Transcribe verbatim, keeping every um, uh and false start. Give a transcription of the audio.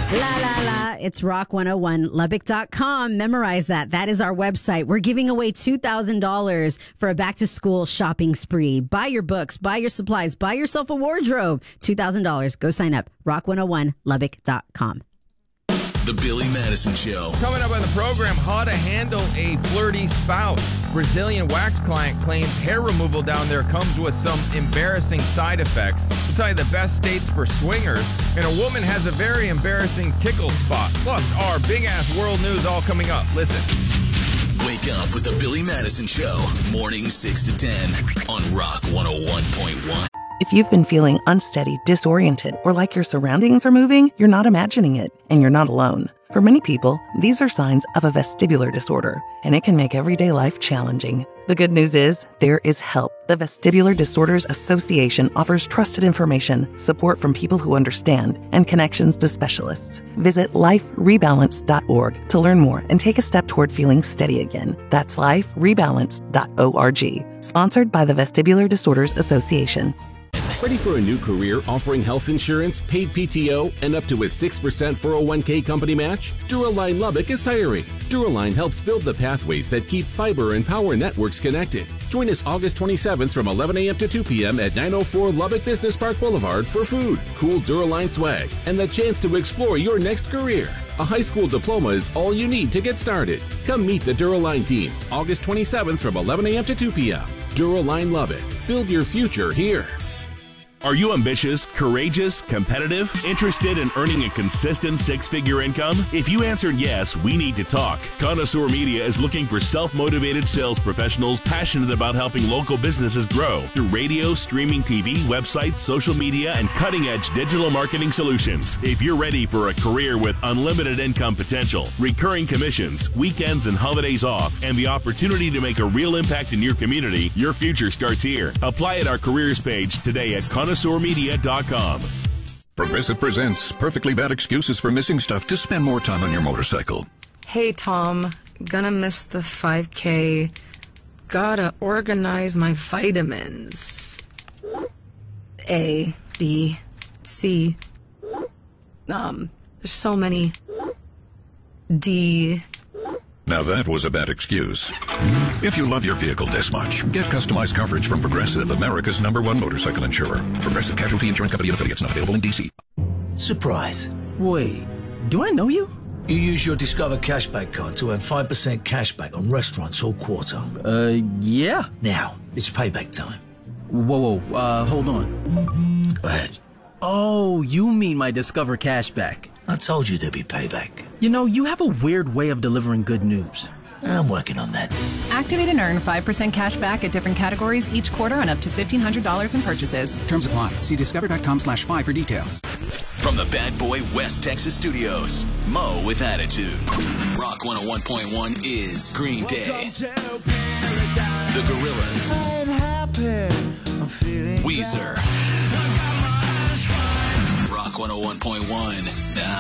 La, la, la. It's rock one oh one lubbock dot com. Memorize that. That is our website. We're giving away two thousand dollars for a back-to-school shopping spree. Buy your books, buy your supplies, buy yourself a wardrobe. two thousand dollars. Go sign up. rock one oh one lubbock dot com. The Billy Madison Show. Coming up on the program, how to handle a flirty spouse. Brazilian wax client claims hair removal down there comes with some embarrassing side effects. We'll tell you the best states for swingers. And a woman has a very embarrassing tickle spot. Plus, our big-ass world news all coming up. Listen. Wake up with the Billy Madison Show. Mornings six to ten on Rock one oh one point one. If you've been feeling unsteady, disoriented, or like your surroundings are moving, you're not imagining it, and you're not alone. For many people, these are signs of a vestibular disorder, and it can make everyday life challenging. The good news is, there is help. The Vestibular Disorders Association offers trusted information, support from people who understand, and connections to specialists. Visit life rebalance dot org to learn more and take a step toward feeling steady again. That's life rebalance dot org. Sponsored by the Vestibular Disorders Association. Ready for a new career offering health insurance, paid P T O, and up to a six percent four oh one k company match? Duraline Lubbock is hiring. Duraline helps build the pathways that keep fiber and power networks connected. Join us August twenty-seventh from eleven a.m. to two p.m. at nine oh four Lubbock Business Park Boulevard for food, cool Duraline swag, and the chance to explore your next career. A high school diploma is all you need to get started. Come meet the Duraline team August twenty-seventh from eleven a.m. to two p.m. Duraline Lubbock. Build your future here. Are you ambitious, courageous, competitive, interested in earning a consistent six-figure income? If you answered yes, we need to talk. Connoisseur Media is looking for self-motivated sales professionals passionate about helping local businesses grow through radio, streaming T V, websites, social media, and cutting-edge digital marketing solutions. If you're ready for a career with unlimited income potential, recurring commissions, weekends and holidays off, and the opportunity to make a real impact in your community, your future starts here. Apply at our careers page today at connoisseur media dot com. Progressive presents Perfectly Bad Excuses for Missing Stuff to Spend More Time on Your Motorcycle. Hey, Tom. Gonna miss the five K. Gotta organize my vitamins. A, B, C. Um, there's so many. D. Now that was a bad excuse. If you love your vehicle this much, get customized coverage from Progressive, America's number one motorcycle insurer. Progressive Casualty Insurance Company and affiliates, not available in D C. Surprise. Wait, do I know you? You use your Discover Cashback card to earn five percent cashback on restaurants all quarter. Uh, yeah. Now, it's payback time. Whoa, whoa, uh, hold on. Go ahead. Oh, you mean my Discover Cashback. I told you there'd be payback. You know, you have a weird way of delivering good news. I'm working on that. Activate and earn five percent cash back at different categories each quarter on up to fifteen hundred dollars in purchases. Terms apply. See discover.com slash five for details. From the Bad Boy West Texas studios, Mo with Attitude. Rock one oh one point one is Green Day. The Gorillas. Weezer. Rock one oh one point one.